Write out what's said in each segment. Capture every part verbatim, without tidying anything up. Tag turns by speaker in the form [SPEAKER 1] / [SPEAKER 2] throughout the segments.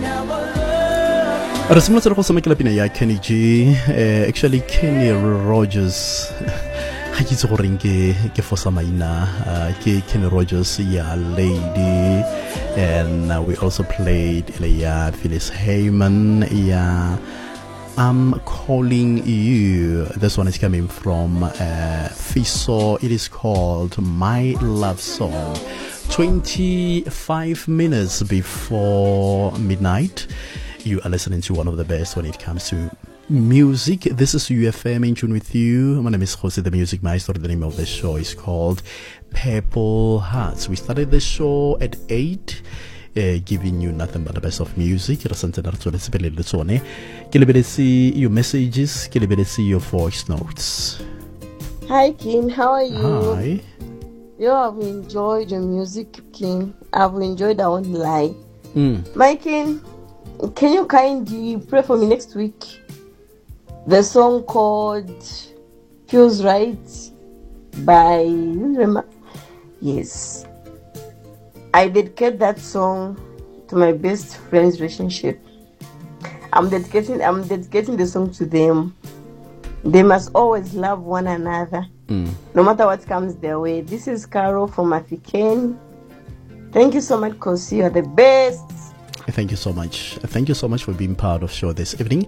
[SPEAKER 1] Re simolotse go samekela pina ya Kenny G. Uh, actually Kenny Rogers ha ke itse goreng ke ke fosa maina uh, ke Kenny Rogers ya Lady, and uh, we also played ya Phyllis Hyman ya I'm Calling You. This one is coming from uh, Fiso. It is called My Love Song. twenty-five minutes before midnight. You are listening to one of the best when it comes to music. This is U F M in tune with you. My name is Jose, the Music Maestro. The name of the show is called Purple Hearts. We started the show at eight, uh, giving you nothing but the best of music. Your messages, your voice notes.
[SPEAKER 2] Hi, King. How are you?
[SPEAKER 1] Hi.
[SPEAKER 2] Yo, I've enjoyed your music, King. I've enjoyed our live.
[SPEAKER 1] Mm.
[SPEAKER 2] My King, can you kindly pray for me next week? The song called Feels Right by Rema. Yes. I dedicate that song to my best friend's relationship. I'm dedicating I'm dedicating the song to them. They must always love one another.
[SPEAKER 1] Mm.
[SPEAKER 2] No matter what comes their way. This is Carol from African. Thank you so much, Kosi. You're the best.
[SPEAKER 1] Thank you so much. Thank you so much for being part of show this evening.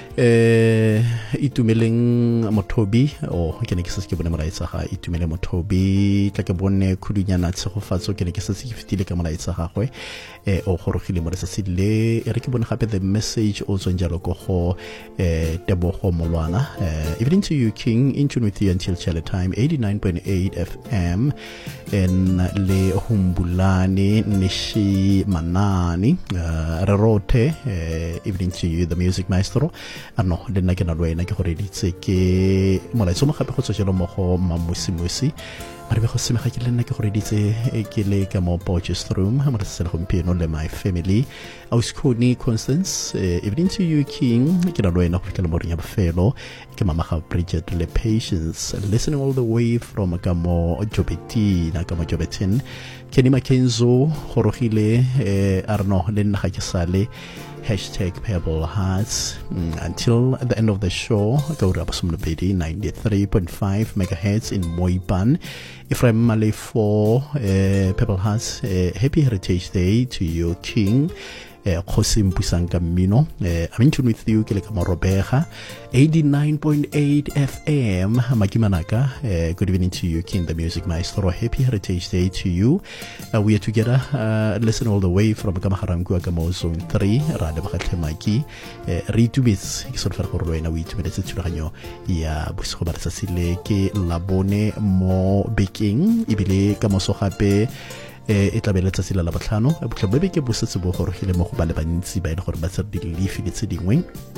[SPEAKER 1] Uh, itumeleng Motobi o ke ne ke se ke bone molaetsa ga itumele Motobi tla ke bone khudunyana tshegofatso ke ne ke se se fitile ka molaetsa gagwe eh o gorogile mo re se le re ke bone gape the message o tsonjalo go go eh Tebogo Molwana. Uh, evening to you, King, in tune with you until chile time eighty-nine point eight F M en le Humbulani Nishi Manani. Uh, re rote uh, evening to you, the Music Maestro. Ano le nna ke na lwena ke gore ditse ke molaetso mo gape go tsogela mo go mamusimusi mare be go semega ke le nna ke gore ditse ke le ka mo Porches Room mo re se le gompieno le my family. Auskoni Constance, uh, evening to you, King, ke na lwena go fitela mo reng ya bofelo ke mama ga Bridget le Patience, listening all the way from ka mo Jobeti na ka mo Jobetin. Kenny Makenzo gorogile eh arno le nna ga ke sale hashtag Purple Hearts mm, until the end of the show. Go to Abasumnabedi ninety-three point five megahertz in Moiban. Ephraim Male for uh, Purple Hearts. Uh, happy Heritage Day to you, King. Khosi Mpusanga Mino. I'm in tune with you, Keleka Morobeja. eighty-nine point eight F M, Makimanaka. Uh, good evening to you, King, the Music Maestro. Happy Heritage Day to you. Uh, we are together. Uh, listen all the way from Kamaharangu Agamo Zone three, Radabakate Maki. Read to bits. Isolfer Corona, we to medicine to Ranyo. Ya Buscobar Sasile, Ke Labone, Mo Baking, Ibile, Kamoso Hape. E tla beletsa sila la batlhano e botlha bebe ke bosetse bo gore gile mo go ba le bantsi ba ile gore ba tsa di leaf le tse dingwe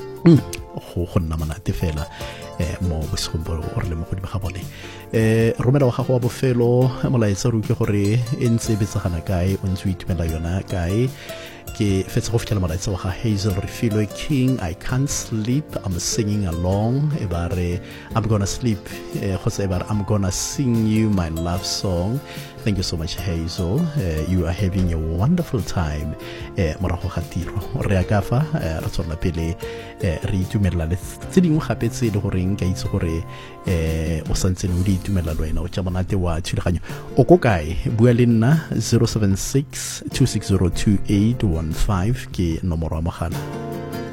[SPEAKER 1] go go nna monate fela eh mo bosegombo gore le mo go di ba bone eh romela wa gago wa bofelo molaetsa ru ke gore e ntse betsagana kae o ntse o itumela yona kae ke fetsa go fitela molaetsa wa ga Hazel Refilo. King, I can't sleep, I'm singing along ebare I'm gonna sleep eh go se ebare I'm gonna sing you my love song. Thank you so much, Hazel. Uh, you are having a wonderful time. Morago ga tiro re ka fa re tsona pele re itumela le tse dingwe gape tse le goreng ka itse gore eh o santse o di itumela le wena o tsa monate wa thulaganyo o ko kae bua le nna zero seven six two six zero two eight one five ke nomoro ya mogala.